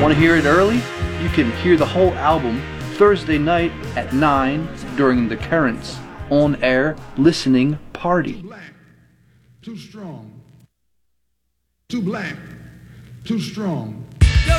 Want to hear it early? You can hear the whole album Thursday night at 9 during the Currents on-air listening party. Too black, too strong. Too black, too strong.